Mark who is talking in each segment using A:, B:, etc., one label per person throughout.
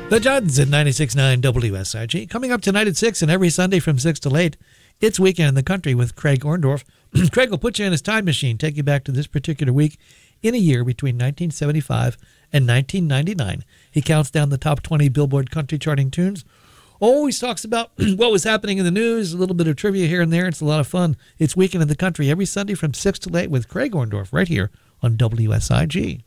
A: The Judds at 96.9 WSIG. Coming up tonight at 6 and every Sunday from 6 till 8, it's Weekend in the Country with Craig Orndorff. Craig will put you in his time machine, take you back to this particular week in a year between 1975 and 1999. He counts down the top 20 Billboard country charting tunes. Always talks about what was happening in the news, a little bit of trivia here and there. It's a lot of fun. It's Weekend in the Country every Sunday from 6 till 8 with Craig Orndorff right here on WSIG.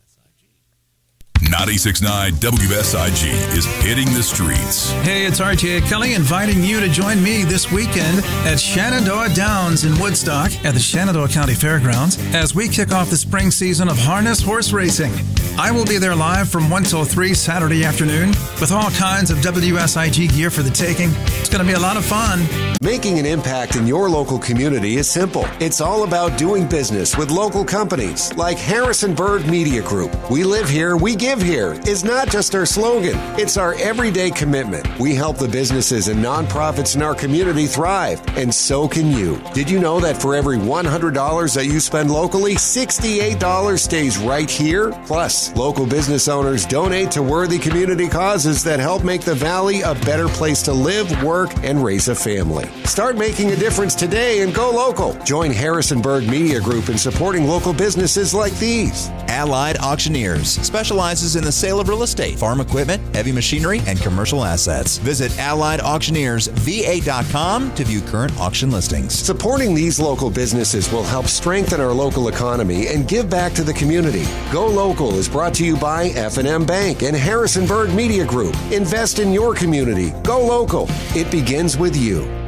B: 96.9 WSIG is hitting the streets.
C: Hey, it's RJ Kelly inviting you to join me this weekend at Shenandoah Downs in Woodstock at the Shenandoah County Fairgrounds as we kick off the spring season of harness horse racing. I will be there live from 1 till 3 Saturday afternoon with all kinds of WSIG gear for the taking. It's going to be a lot of fun.
D: Making an impact in your local community is simple. It's all about doing business with local companies like Harrisonburg Media Group. We live here, we give here is not just our slogan. It's our everyday commitment. We help the businesses and nonprofits in our community thrive, and so can you. Did you know that for every $100 that you spend locally, $68 stays right here? Plus, local business owners donate to worthy community causes that help make the Valley a better place to live, work, and raise a family. Start making a difference today and go local. Join Harrisonburg Media Group in supporting local businesses like these.
E: Allied Auctioneers specializes in the sale of real estate, farm equipment, heavy machinery, and commercial assets. Visit AlliedAuctioneersVA.com to view current auction listings.
D: Supporting these local businesses will help strengthen our local economy and give back to the community. Go Local is brought to you by F&M Bank and Harrisonburg Media Group. Invest in your community. Go local. It begins with you.